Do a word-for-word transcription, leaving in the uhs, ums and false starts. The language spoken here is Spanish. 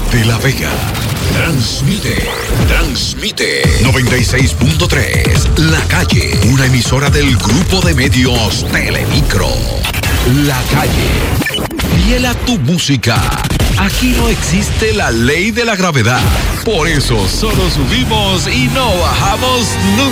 de La Vega. Transmite, transmite noventa y seis punto tres La Calle, una emisora del grupo de medios Telemicro. La Calle. Fiel a tu música. Aquí no existe la ley de la gravedad. Por eso solo subimos y no bajamos nunca.